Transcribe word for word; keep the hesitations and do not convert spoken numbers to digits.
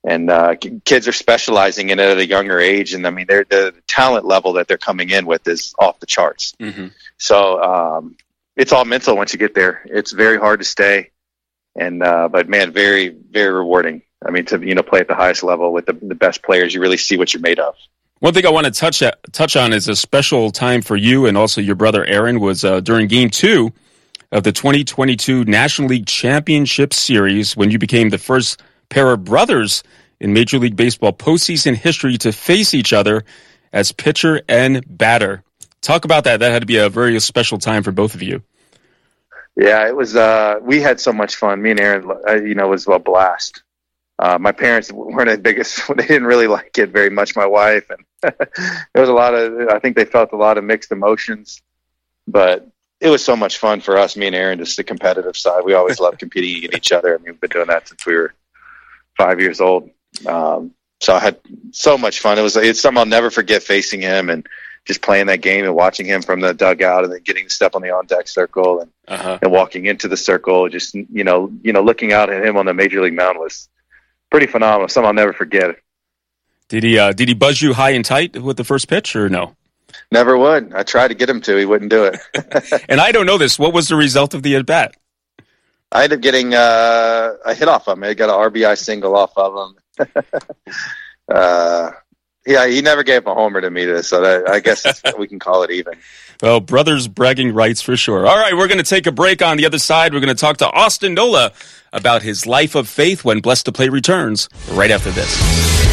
and uh, kids are specializing in it at a younger age. And I mean, they're, the talent level that they're coming in with is off the charts. Mm-hmm. So um, it's all mental once you get there. It's very hard to stay. And, uh, but man, very, very rewarding. I mean, to, you know, play at the highest level with the, the best players, you really see what you're made of. One thing I want to touch at, touch on is a special time for you and also your brother Aaron was uh, during Game Two of the twenty twenty-two National League Championship Series when you became the first pair of brothers in Major League Baseball postseason history to face each other as pitcher and batter. Talk about that. That had to be a very special time for both of you. Yeah, it was. Uh, we had so much fun. Me and Aaron, uh, you know, it was a blast. Uh, my parents weren't the biggest. They didn't really like it very much. My wife, and there was a lot of. I think they felt a lot of mixed emotions, but it was so much fun for us. Me and Aaron, just the competitive side. We always loved competing against each other. I mean, we've been doing that since we were five years old. Um, so I had so much fun. It was. It's something I'll never forget. Facing him and just playing that game and watching him from the dugout, and then getting to step on the on deck circle and uh-huh. and walking into the circle. Just you know, you know, looking out at him on the major league mound was pretty phenomenal. Something I'll never forget. Did he uh, did he buzz you high and tight with the first pitch or no? Never would. I tried to get him to. He wouldn't do it. And I don't know this. What was the result of the at bat? I ended up getting uh, a hit off of him. I got an R B I single off of him. uh, yeah, he never gave a homer to me, this, so that, I guess we can call it even. Well, brothers bragging rights for sure. All right, we're going to take a break. On the other side, we're going to talk to Austin Nola about his life of faith when Blessed to Play returns right after this.